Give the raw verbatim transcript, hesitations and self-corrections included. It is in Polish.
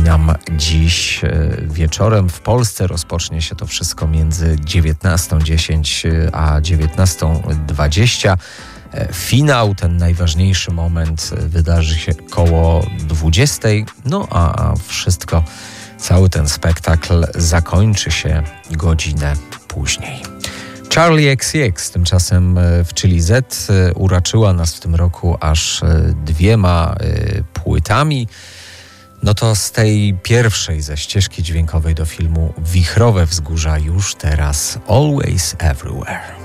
przypominam, dziś wieczorem w Polsce rozpocznie się to wszystko między dziewiętnastą dziesięć a dziewiętnastą dwadzieścia. Finał, ten najważniejszy moment, wydarzy się koło dwudziestej, no a wszystko, cały ten spektakl zakończy się godzinę później. Charli X C X tymczasem w Chili Z uraczyła nas w tym roku aż dwiema płytami. No to z tej pierwszej ze ścieżki dźwiękowej do filmu Wichrowe Wzgórza już teraz Always Everywhere.